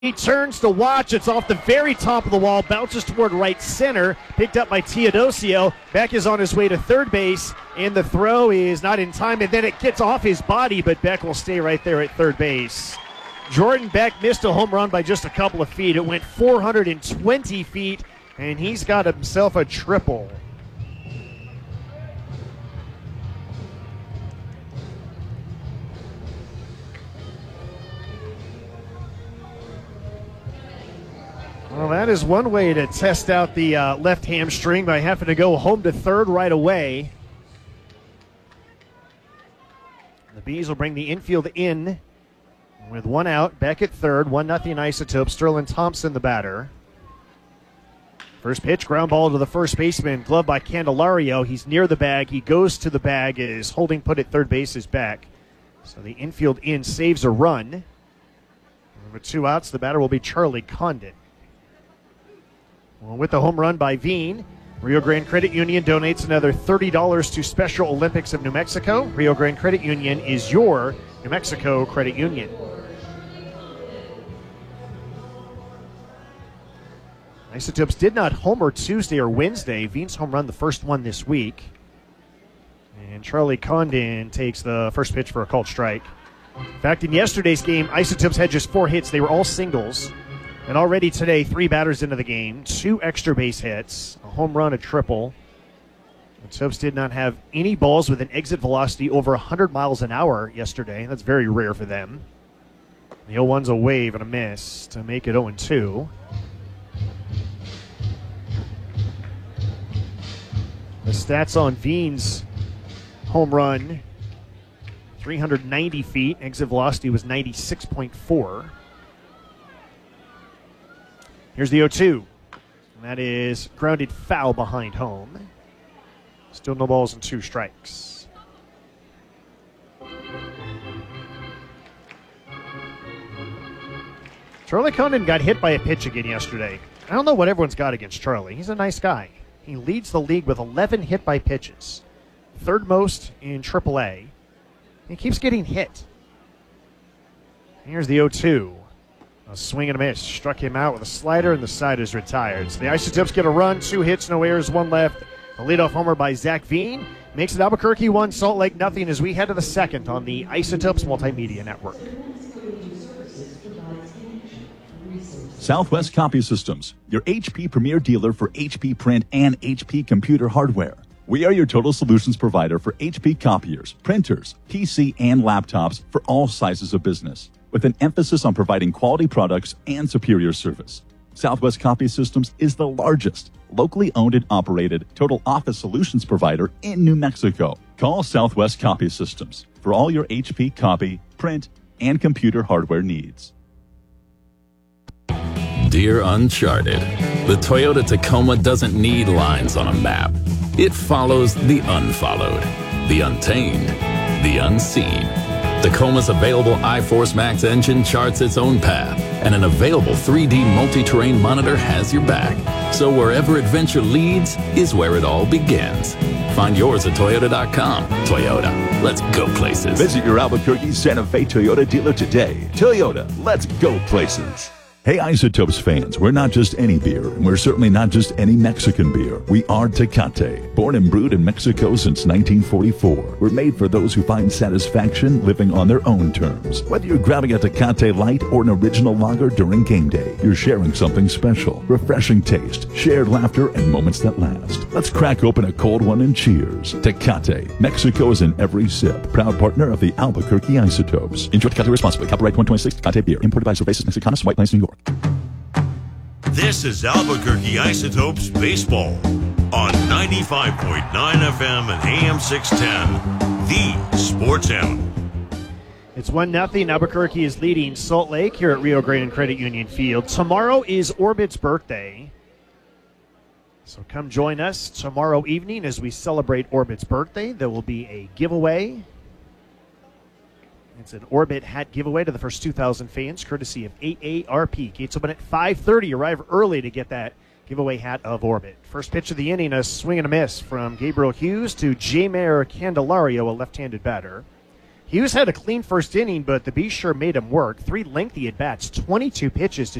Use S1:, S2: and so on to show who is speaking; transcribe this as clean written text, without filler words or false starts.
S1: He turns to watch. It's off the very top of the wall, bounces toward right center, picked up by Teodosio. Beck is on his way to third base, and the throw is not in time, and then it gets off his body, but Beck will stay right there at third base. Jordan Beck missed a home run by just a couple of feet. It went 420 feet, and he's got himself a triple. Well, that is one way to test out the left hamstring by having to go home to third right away. The Bees will bring the infield in with one out. Beck at third, 1-0 Isotopes. Sterling Thompson the batter. First pitch, ground ball to the first baseman, glove by Candelario. He's near the bag. He goes to the bag as holding put at third base is Beck. So the infield in saves a run. And with 2 outs, the batter will be Charlie Condon. Well, with the home run by Veen, Rio Grande Credit Union donates another $30 to Special Olympics of New Mexico. Rio Grande Credit Union is your New Mexico credit union. Isotopes did not homer Tuesday or Wednesday. Veen's home run the first one this week. And Charlie Condon takes the first pitch for a called strike. In fact, in yesterday's game, Isotopes had just 4 hits. They were all singles. And already today, 3 batters into the game, 2 extra base hits, a home run, a triple. The Topes did not have any balls with an exit velocity over 100 miles an hour yesterday. That's very rare for them. The 0-1's a wave and a miss to make it 0-2. The stats on Veen's home run, 390 feet. Exit velocity was 96.4. Here's the 0-2. And that is grounded foul behind home. Still no balls and 2 strikes. Charlie Condon got hit by a pitch again yesterday. I don't know what everyone's got against Charlie. He's a nice guy. He leads the league with 11 hit by pitches. Third most in AAA. He keeps getting hit. Here's the 0-2. A swing and a miss. Struck him out with a slider, and the side is retired. So the Isotopes get a run, 2 hits, no errors, 1 left. A leadoff homer by Zach Veen makes it Albuquerque 1, Salt Lake nothing as we head to the second on the Isotopes Multimedia Network.
S2: Southwest Copy Systems, your HP Premier dealer for HP Print and HP Computer hardware. We are your total solutions provider for HP copiers, printers, PC, and laptops for all sizes of business, with an emphasis on providing quality products and superior service. Southwest Copy Systems is the largest, locally owned and operated total office solutions provider in New Mexico. Call Southwest Copy Systems for all your HP copy, print, and computer hardware needs.
S3: Dear Uncharted, the Toyota Tacoma doesn't need lines on a map. It follows the unfollowed, the untamed, the unseen. Tacoma's available iForce Max engine charts its own path, and an available 3D multi-terrain monitor has your back. So wherever adventure leads is where it all begins. Find yours at Toyota.com. Toyota, let's go places.
S2: Visit your Albuquerque Santa Fe Toyota dealer today. Toyota, let's go places. Hey Isotopes fans, we're not just any beer, and we're certainly not just any Mexican beer. We are Tecate. Born and brewed in Mexico since 1944. We're made for those who find satisfaction living on their own terms. Whether you're grabbing a Tecate Light or an original lager during game day, you're sharing something special. Refreshing taste, shared laughter, and moments that last. Let's crack open a cold one and cheers. Tecate. Mexico is in every sip. Proud partner of the Albuquerque Isotopes. Enjoy Tecate responsibly. Copyright 2026 Tecate Beer. Imported by Cervezas Mexicanas, White Plains, New York.
S4: This is Albuquerque Isotopes Baseball on 95.9 FM and AM 610, the Sports Animal.
S1: It's 1-0. Albuquerque is leading Salt Lake here at Rio Grande Credit Union Field. Tomorrow is Orbit's birthday. So come join us tomorrow evening as we celebrate Orbit's birthday. There will be a giveaway. It's an Orbit hat giveaway to the first 2,000 fans, courtesy of AARP. Gates open at 5:30. Arrive early to get that giveaway hat of Orbit. First pitch of the inning, a swing and a miss from Gabriel Hughes to Jamer Candelario, a left-handed batter. Hughes had a clean first inning, but the Bees sure made him work. 3 lengthy at-bats, 22 pitches to